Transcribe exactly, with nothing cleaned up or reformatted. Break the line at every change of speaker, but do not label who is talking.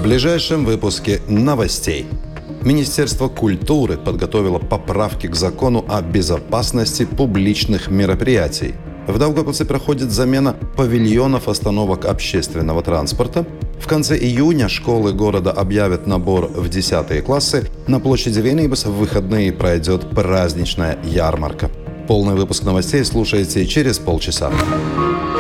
ближайшем выпуске новостей. Министерство культуры подготовило поправки к закону о безопасности публичных мероприятий. В Даугавпилсе проходит замена павильонов остановок общественного транспорта. В конце июня школы города объявят набор в десятые классы. На площади Венибас в выходные пройдет праздничная ярмарка. Полный выпуск новостей слушайте через полчаса.